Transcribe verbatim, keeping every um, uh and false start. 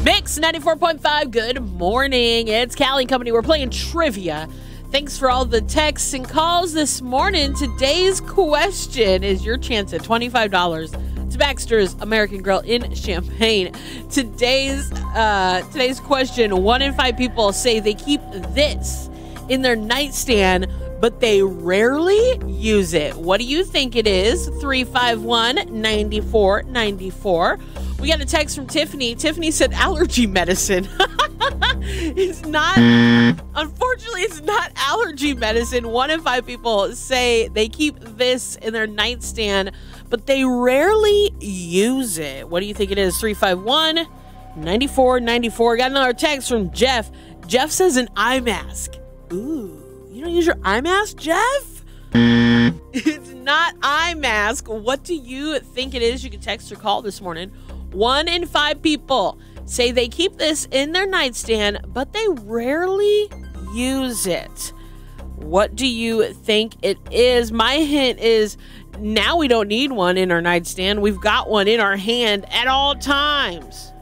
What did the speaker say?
Mix ninety-four point five, good morning. It's Callie and Company. We're playing trivia. Thanks for all the texts and calls this morning. Today's question is your chance at twenty-five dollars to Baxter's American Grill in Champaign. Today's uh, today's question, one in five people say they keep this in their nightstand, but they rarely use it. What do you think it is? three five one, nine four nine four. We got a text from Tiffany. Tiffany said allergy medicine. It's not, unfortunately, it's not allergy medicine. One in five people say they keep this in their nightstand, but they rarely use it. What do you think it is? three five one, nine four nine four. Got another text from Jeff. Jeff says an eye mask. Ooh, you don't use your eye mask, Jeff? It's not eye mask. What do you think it is? You can text or call this morning. One in five people say they keep this in their nightstand, but they rarely use it. What do you think it is? My hint is now we don't need one in our nightstand. We've got one in our hand at all times.